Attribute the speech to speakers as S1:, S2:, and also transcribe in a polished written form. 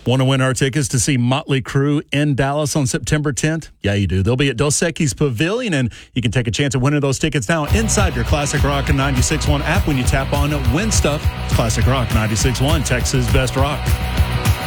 S1: Want to win our tickets to see Motley Crue in Dallas on September 10th? Yeah, you do. They'll be at Dos Equis Pavilion, and you can take a chance at winning those tickets now inside your Classic Rock and 96.1 app when you tap on Win Stuff. Classic Rock 96.1, Texas Best Rock.